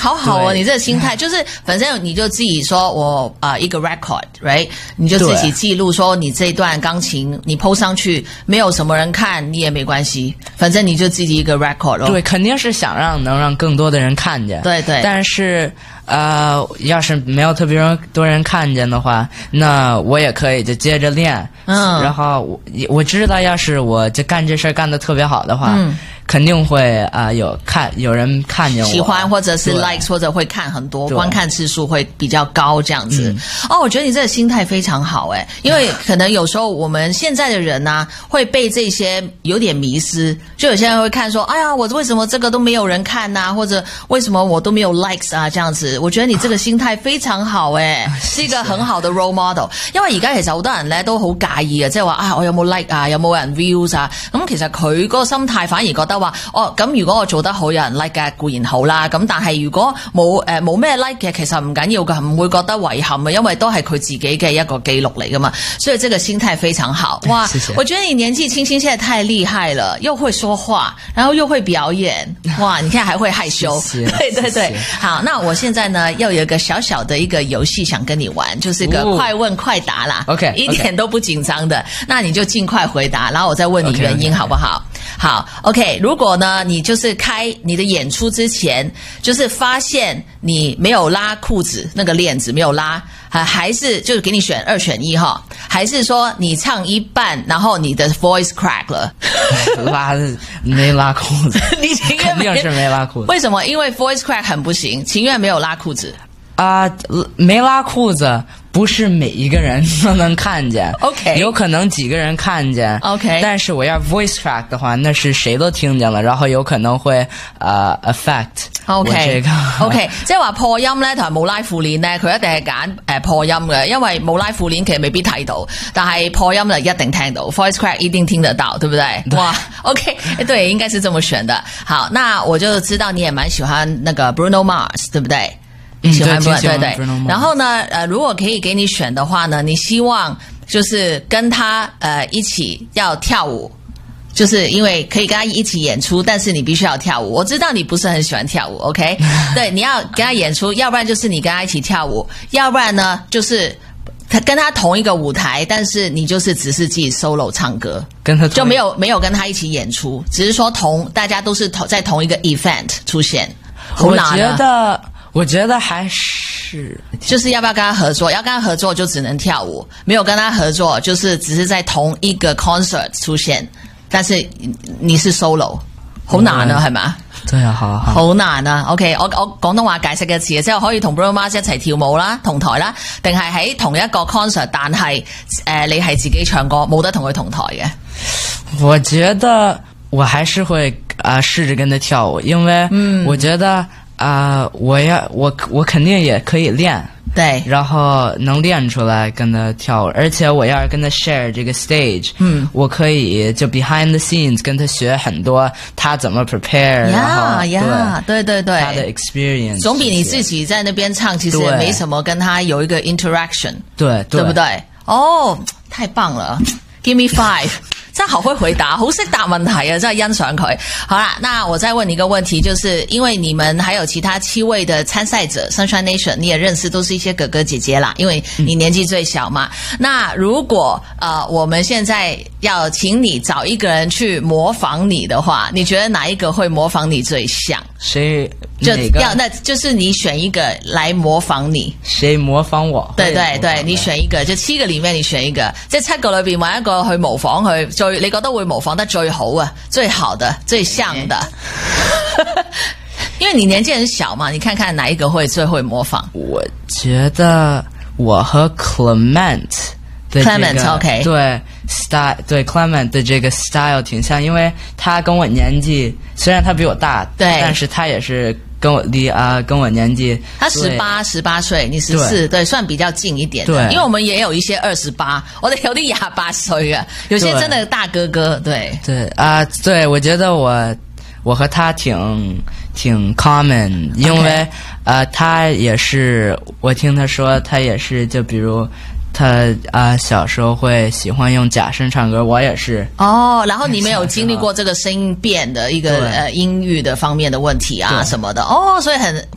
好好哦，你这个心态就是反正你就自己说我一个 record right， 你就自己记录说你这一段钢琴你 post 上去没有什么人看你也没关系，反正你就自己一个 record 咯。 对，肯定是能让更多的人看见。 对对， 但是要是没有特别多人看见的话，那我也可以就接着练。然后我知道要是我就干这事儿干得特别好的话，肯定会有人看见我喜欢，或者是 likes， 或者会看很多，观看次数会比较高这样子。我觉得你这个心态非常好因为可能有时候我们现在的人呢会被这些有点迷失，就有些人会看说，哎呀，我为什么这个都没有人看啊，或者为什么我都没有 likes 啊这样子。我觉得你這個心態非常好是一個很好的 role model。因為而家其實好多人咧都好介意嘅，即係話我有冇 like 啊，有冇人 views 啊。咁其實佢嗰個心態反而覺得話，咁如果我做得好，有人 like 嘅固然好啦。咁但係如果冇咩 like 嘅，其實唔緊要嘅，唔會覺得遺憾嘅，因為都係佢自己嘅一個記錄嚟噶嘛。所以這個心態非常好。哇，謝謝。我覺得你年紀輕輕現在太厲害了，又會說話，然後又會表演。哇，你看還會害羞。謝謝對對對。好，那我現在呢又有一個小小的一個遊戲想跟你玩，就是個快問快答啦。OK， 一點都不緊張的。那你就盡快回答，然後我再問你原因，好不好？好 ，OK。如果呢，你就是開你的演出之前，就是發現你沒有拉褲子，那個鏈子沒有拉，還是就是給你選2選1哈，還是說你唱一半，然後你的 voice crack 了？ 沒拉褲子， 你情願肯定是沒拉褲子。 為什麼？因為 voice crack 很不行，情願沒有拉褲子。 沒拉褲子不是每一個人都能看見 ，OK， 有可能幾個人看見 ，OK， 但是我要 voice crack 的話，那是誰都聽見了，然後有可能會affect OK， 即係話破音咧同埋冇拉褲鏈咧，佢一定係揀破音嘅，因為冇拉褲鏈其實未必睇到，但係破音就一定聽到 ，voice crack 一定聽得到，對不對？哇 ，OK， 對，應該是這麼選的。好，那我就知道你也蠻喜歡那個 Bruno Mars， 對不對？喜歡對對。然後呢，如果可以給你選的話呢，你希望就是跟他一起要跳舞，就是因為可以跟他一起演出，但是你必須要跳舞。我知道你不是很喜歡跳舞 ，OK？ 對，你要跟他演出，要不然就是你跟他一起跳舞，要不然呢就是跟他同一個舞台，但是你就是只是自己 solo 唱歌，跟他就沒有跟他一起演出，只是說大家都是在同一個 event 出現。好難啊。 我覺得還是就是要不要跟他合作，要跟他合作就只能跳舞，沒有跟他合作就是只是在同一個 concert 出現，但是你是 solo， 好難啊，係咪？ 對啊，好難啊。OK， 我廣東話解釋嘅詞，即係可以同 Bruno Mars 一齊跳舞啦，同台啦，定係喺同一個 concert， 但係你係自己唱歌，冇得同佢同台嘅。 我覺得我還是會試着跟他跳舞，因為我覺得我肯定也可以練， 對， 然後能練出來跟他跳舞，而且我要是跟他 share 這個 stage，我可以就 behind the scenes 跟他學很多他怎麼 prepare， 對， 他的 experience 總比你自己在那邊唱其實也沒什麼跟他有一個 interaction， 對不對？太棒了 ，Give me 5。真係好會回答，好識答問題啊！真係欣賞佢。好啦，那我再問你一個問題，就是因為你們還有其他7位的參賽者 Sunshine Nation 你也認識，都是一些哥哥姐姐啦，因為你年紀最小嘛。那如果我們現在要請你找一個人去模仿你的話，你覺得哪一個會模仿你最像？ 誰？ 那就是你選一個來模仿你。 誰模仿我？ 對，你選一個，就7個裡面你選一個，即係7個裏邊揾一個去模仿佢。你覺得會模仿得最好啊，最好的，最像的。因為你年紀很小嘛，你看看哪一個會最會模仿。 我覺得我和 Clement 的這個 OK 對 style 對 Clement 的這個 style 挺像，因為他跟我年紀雖然他比我大，對，但是他也是跟我年紀， 他18歲，你14，對，算比較近一點的。對，因為我們也有一些28，我哋有啲28歲嘅，有些真的大哥哥，對。 對，我覺得我和他挺 common， 因為他也是，我聽他說他也是，就比如他小時候會喜歡用假聲唱歌，我也是。然後你沒有經歷過這個聲音變的一個音域的方面的問題啊什麼的，所以